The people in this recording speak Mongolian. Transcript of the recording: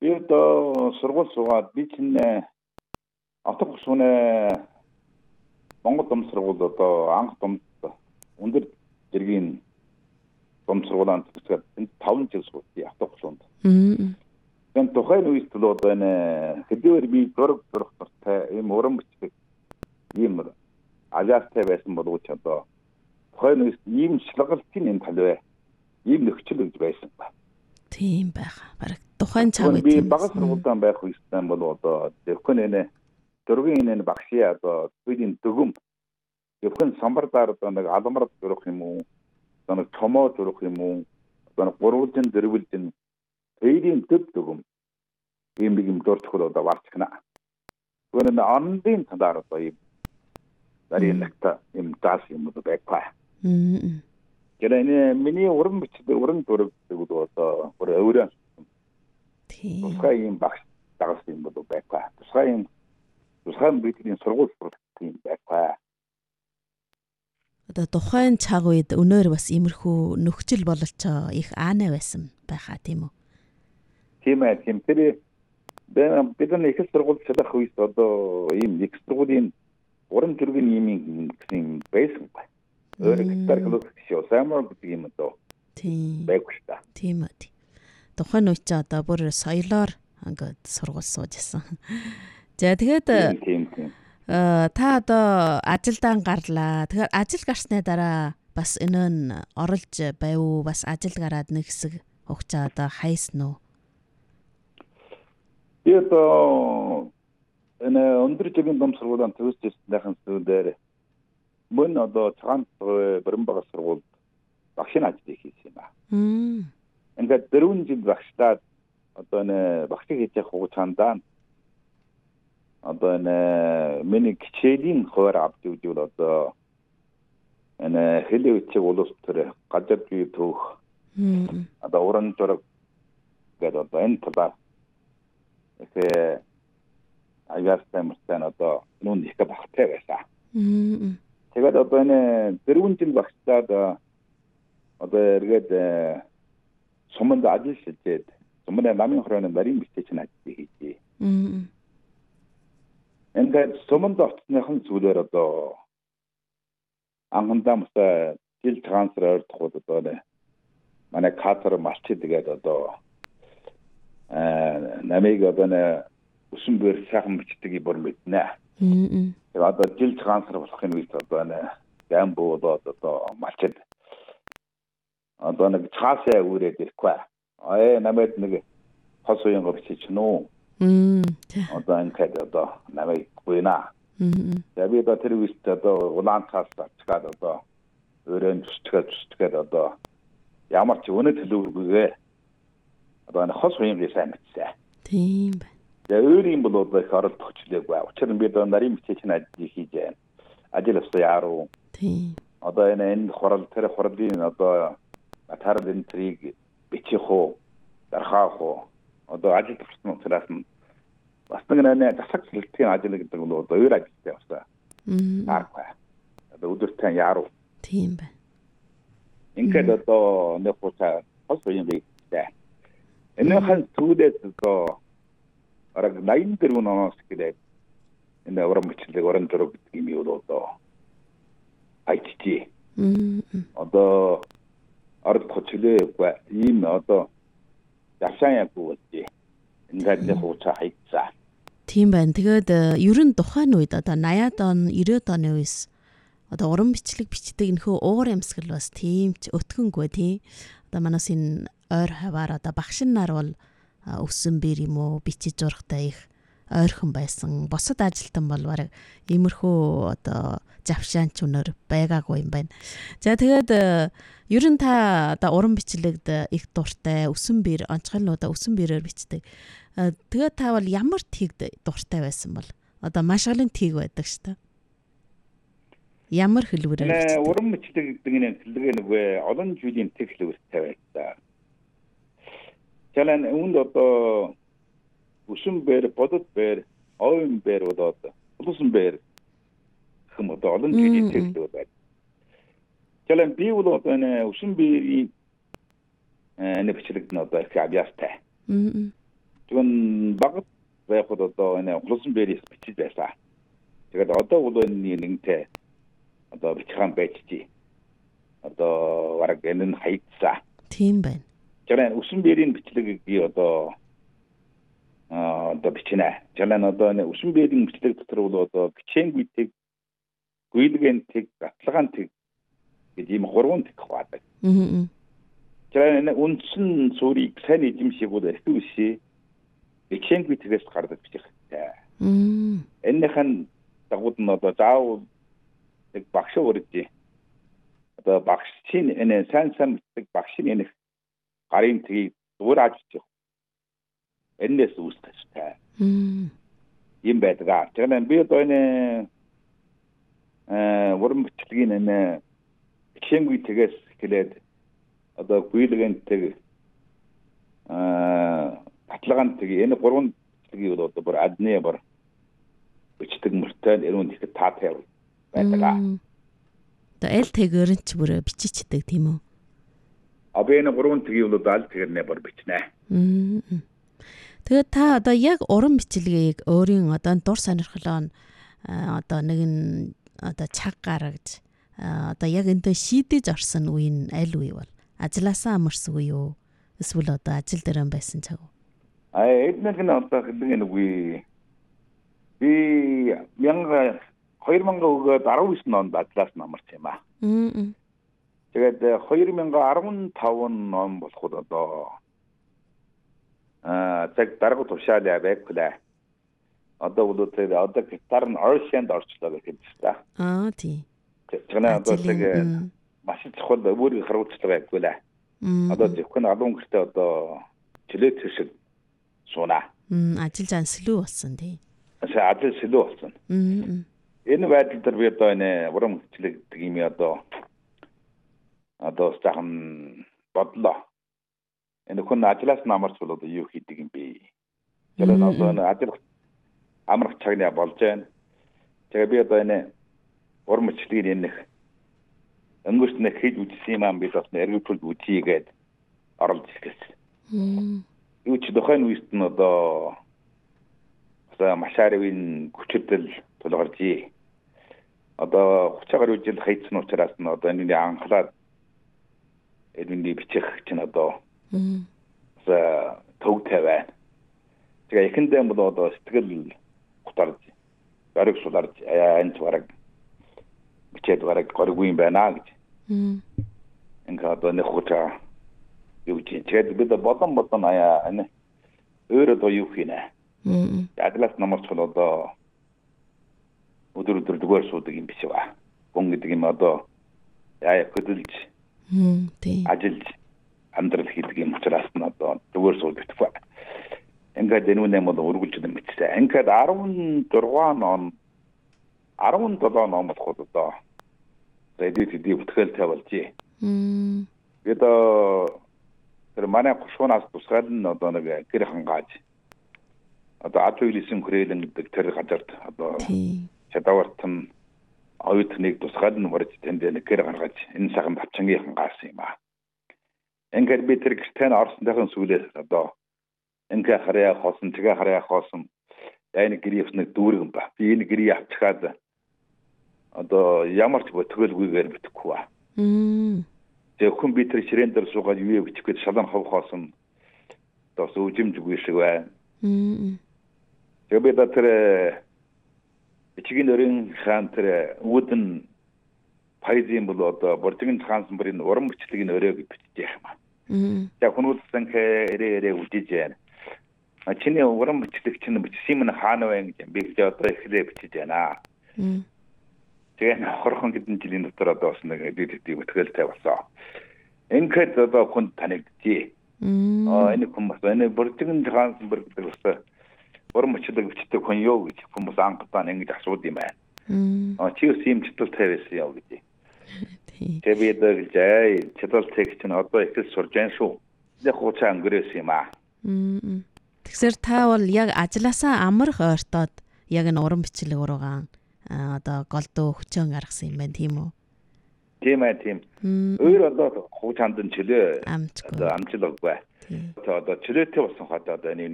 Би одоо сургууль суугаад би чинь авто гусууны Монгол дом сургууль одоо анх дом өндөр зэргийн дом сургуулианд төгсөөд 5 жил суусан авто гусуунд. Тэгээд тухайн үед л одоо энэ хэдийгээр би зураг дуртай ийм уран бичдэг ийм ажаартай байсан боловч одоо тухайн үед ийм шалгалтын энэ талвэ ийм нөхцөл гэж байсан ба. Тийм байгаа. Бараг тухайн цаг үед би бага сургуультай байх үедээ бол одоо зөвхөн энэ дөрвийн энэ багшийн одоо түүний дөгөм зөвхөн самбардаар одоо нэг алмар зурх юм уу? Одоо нэг томоо зурх юм уу? Одоо нэг гурвалжин дөрвөлжин тэрийн төв дөгөм ийм дуртхол одоо варчгна. Гүн андын талаар одоо ийм дарийнагта ийм даас юм уу байхаа. Гэрэний миний уран бичдэг уран дураг одоо бүр өөрөө тусгай юм багш дагас юм бол байхаа. Тусгай бидний сургууль сургалтын байхаа. Одоо тухайн цаг үед өнөөр бас иймэрхүү нөхцөл бололч их аанаа байсан байхаа тийм үү? Тийм ээ. Тэр бидний их сургууль шалах үед одоо ийм их сургуулийн уран зургийн юм гэсэн байсан бай. Өөр гитар шоу самар гэдэг юм доо. Тийм. Байгуулж та. Тийм үү. Тухайн үед ч одоо бүр соёлоор ингээд сургууль сууж исэн. За тэгээд тийм. та одоо ажилдаа гарлаа. Тэгэхээр ажил гарсны дараа бас энэ нь оролж байв уу? Бас ажил гараад нэг хэсэг хугацаа одоо хайсан уу? Би одоо энэ өндөр жигийн дом сургуулийн төгсөжсөнийхэн сүүлээр мөн одоо цагаан барин бага сургуульд багшийн ажлыг хийсэн юм аа. Ингээд 4 жил багшлаад одоо энэ багшиг хийж явах хугацаанд одоо энэ миний хичээлийн хуваар авдивдвэл одоо энэ хэлээ үчиг улс төр газар бий төөх одоо уран зураг гэдэг одоо энэ талаар ихэ аяастай мөртэн одоо нүн их багтай байсан. Тэгээд одоо энэ 4 жил багшлаад одоо эргээд суманд ажил шилжээд сумын намын хорооны нарийн бичээч ажил хийжээ. Ингээд суманд очсныхан зүйлээр одоо анхандаа мөсө жил трансфер ордоход одоо манай катар малчид тэгээд одоо намыг одоо өсөн бэр сайхан бичдэг бүр мэднэ. Тэгээд одоо жил трансфер болохын үед одоо гамбо одоо малчид одоо нэг цаасаа үрээд ирэхгүй. Намайг нэг хос уян бичиж нөө. Одоо ингээд одоо намайг гуйна. Тэгээд би одоо тэр үед одоо улаан цаас татгаад одоо өрөөнд зүсгээд одоо ямар ч өнө төлөвлөгөөгээ одоо хос уян сайн мэдсэн. Тийм байна. Тэгээд өөр юм бол одоо их оролдох хүчлээгүй. Учир нь би одоо нарийн бичээч ажил хийж байна. Ажил өсөө яруу. Тийм. Одоо энэ тэр хурлын одоо атар энтриг бичих уу дарахах уу одоо ажил төрсөн учраас бас нэг засаг хэлтийн ажил гэдэг нь одоо өөр ажилтай байна. Тааргүй. Одоо өдөртөө яруу. Тийм байна. Ингээд одоо нэг хуцаа хос юм бийтэй. Энэ хан түүдээс одоо арга 84 оноос гэдэг энэ уран бичлэг уран зураг гэдэг юм уу одоо IT. Одоо ард хөчлөөгүй ийм одоо яшаан яггүй үү. Ингээд нэг хуцаа хайцаа. Тийм байна. Тэгээд ер нь тухайн үед одоо 80-аад он 90-аад оны үеэс одоо уран бичлэг бичдэг энэхүү уур амьсгал бас тийм ч өтгөнгүй тий. Одоо манаас энэ ойр хаваар одоо багшин нар бол өссөн бэр юм уу бичиж зурхтай их ойрхон байсан. Босод ажилтан бол бараг иймэрхүү одоо завшаанч өнөр байгаагүй юм байна. За тэгээд ер нь та одоо уран бичлэгд их дуртай өсөн бэр онцгойлнуудаа өсөн бэрээр бичдэг. Тэгээд та бол ямар тэгд дуртай байсан бол одоо маш олон тийг байдаг шүү дээ. Ямар хэлбэрээр бичдэг? Уран бичлэг гэдэг нь хэллэгээ олон жилийн тэг хэлбэртэй байдаг. Жалан үүнд одоо өсөн бэр, бодод бэр, овн бэр одоо улсын бэр хэм одоо олон жилийн тэг хэлбэр байдаг. Жалан би бол одоо өсөн бэрийн бичлэгт нь одоо их авьяастай. 지금 막 왜고도 또 이제 무슨 별이 비치지 байсан. 제가 одоо бол энэ нэгтэй одоо бичгэн байц지. Одоо вараг энэ хайцаа. Тийм байна. 저는 우슨 별인 비치력이 одоо бичнэ. 저는 одоо энэ 우슨 별인 бичлэг дотор бол одоо бичэнгүйтэй гүйлгэнтэй батлагаантэй гэж ийм гурван тэг хаваадаг. 저는 үнсэн суурийг сайн эзэмшигүүд эрхүүшээ бичэнгүйтэйгээс гардаг бичгтэй. Энэхэн дагууд нь одоо заавал нэг багш өрөж одоо багшийн энэ сайн бичдэг багшийн энэ гарын тгийг дуурайж бичих. Энэс үүсгэжтэй. Ийм байдаг. Тэгэхээр би одоо энэ уран бичлэгийн энэ бичэнгүйтэйгээс хэлээд одоо гүйлгэнтэй батлагаантай энэ гурван бичлэгийг бол одоо бүр адны бүр бичдэг мөртэй өрөөнд их таатай байдаг. Одоо аль тэгэрэн ч бүр биччихдэг тийм үү? Абын гурван тгийг бол аль тэгэрнээ бүр бичнэ. Тэгээд та одоо яг уран бичлэгийг өөрийн одоо дур сонирхлоо одоо нэгэн одоо цаг гаргаж одоо яг энэ шийдэж орсон үе нь аль үе бол ажилласаа амарсан үе юу? Эсвэл одоо ажил дээр байсан цаг уу? Эднэг нь одоо гэдэг нэг үе би 2019 онд ажиллаас амарсан юм аа. Тэгээд 2015 он болоход одоо цаг дарга тушаалаа байглаа. Одоо бол одоо гитар нь оршинд орчлоо гэж байна. Тийм. Тэгнэ одоо тэг маш чухал өөрийн харуулцлага байглаа. Одоо зөвхөн алуун гэртээ одоо жилет шиг сууна. Ажил занслуу болсон тий. Ажил слүү болсон. Энэ байдал дээр би одоо энэ уран бичлэг гэдэг юм одоо стахан бодлоо. Энэ хүн ажлаас намарч бол одоо юу хийдэг юм бэ? Тэр нь одоо ажил амрах цагнаа болж байна. Тэгээ би одоо энэ уран бичлэгийг энэ өнгөрт нэг хэд үзсэн юм бид бас эргүүлж үзьегээд оролж ирсэн. Юу ч дохойн үест нь одоо машаривын хүчтэй тулгарч одоо 30 гаруй жил хайцсан учраас нь одоо энэ анхлаад эдний бичих чинь одоо төгтэй байна. Тэгээ ихэндээ бол одоо сэтгэл гутарж гариг суларж энэ бараг бичээд бараг горгүй юм байна гэж. Ингээ одоо нэг хуучаа юу гэж тэгээд бид бодон аяа энэ өөр одоо юу хийнэ. Ядлаас намарч бол одоо өдөр зүгээр суудаг юм биш ба. Гүн гэдэг юм одоо яа хөдөлж ажиллаж амьдрал хийдэг юм учраас нь одоо зүгээр суудаг ба. Ингээд энэ үнэ мод өргөлж юм бичсэн. Ингээд 17 он болоход одоо дэдий бүтгэлтэй болжээ. Бид тэр манай гушуунаас тусгаад нь одоо нэг гэр хангааж одоо атлуулисэн хүрээлэн гэдэг тэр газарт одоо чадвартан оюут нэг тусгаад нь мөрж тэнд нэг гэр гаргаж энэ саган тавчангийн хангаасан юм аа. Ингээд би тэр гэртээ орсонтойхон сүлээс одоо ингээ харьяа хоосон тэгээ харьяа хоосон энэ гэрийн нэг дүүргэн ба. Би энэ гэрийг авчихад одоо ямар ч бүтгэлгүйгээр битгэхгүй ба. Тэгээ хүн би тэр ширээн дээр суугаад юу бичих гэж шалан хов хоосон одоо сүүжимжгүй шиг байна. Тэгээ би тэр бичгийн өрийн хаан тэр үүдэн пайзын бол одоо боржигын хаансан бүрийн уран бичлэгийн өрөөг бичиж яах юм аа. За хүмүүс санхэ үдиж яана. Чиний уран бичлэг чинь бичсэн юм хаана вэ гэж би одоо эхлээ бичиж байна. Тэгээ хорхон хэдэн жилийн дотор одоо бас нэг дэдий бүтгэлтэй болсон. Ингээд одоо хүн танигдчихэ. Энэ хүн бас энэ боржигын хаансан бүр гэдэг бас уран бичлэг бичдэг хүн юу гэж хүмүүс анхтаа ингэж асууд юм байна. Чи юм чөлтэй байсан яа гэж. Тэгээд жай чадвал текст нь одоо их сурж байгаа шүү. Яг хуучаа өнгөрөөс юм аа. Тэгэхээр та бол яг ажилласаа амрах ойртоод яг энэ уран бичлэг уруугаан одоо голдуу хүчөөн гаргасан юм байна тийм үү? Тийм ээ тийм. Өөр одоо хуучаанд нь чөлөө одоо амжилтгүй. Одоо чөлөөтэй болсон хот одоо энэ